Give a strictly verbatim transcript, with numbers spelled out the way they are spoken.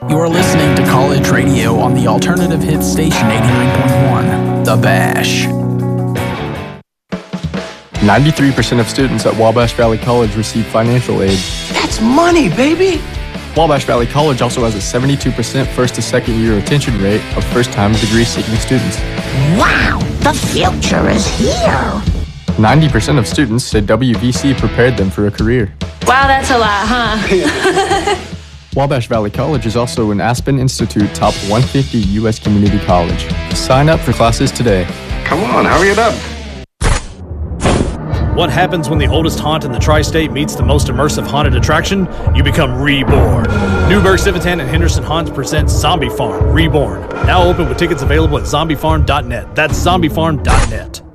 You're listening to College Radio on the alternative hit station eighty-nine point one, The Bash. ninety-three percent of students at Wabash Valley College receive financial aid. That's money, baby! Wabash Valley College also has a seventy-two percent first to second year retention rate of first-time degree-seeking students. Wow, the future is here! ninety percent of students say W V C prepared them for a career. Wow, that's a lot, huh? Wabash Valley College is also an Aspen Institute Top one fifty U S Community College. Sign up for classes today. Come on, hurry it up. What happens when the oldest haunt in the tri-state meets the most immersive haunted attraction? You become reborn. Newburgh, Civitan, and Henderson Haunts presents Zombie Farm Reborn. Now open with tickets available at zombie farm dot net. That's zombie farm dot net.